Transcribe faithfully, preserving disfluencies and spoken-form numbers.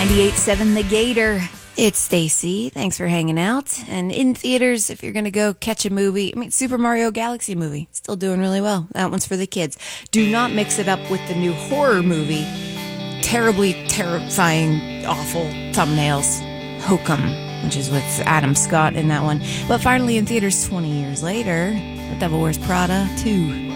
ninety-eight point seven The Gator. It's Stacy. Thanks for hanging out. And in theaters, if you're going to go catch a movie, I mean, Super Mario Galaxy movie, still doing really well. That one's for the kids. Do not mix it up with the new horror movie. Terribly terrifying, awful thumbnails. Hokum, which is with Adam Scott in that one. But finally in theaters twenty years later, The Devil Wears Prada two.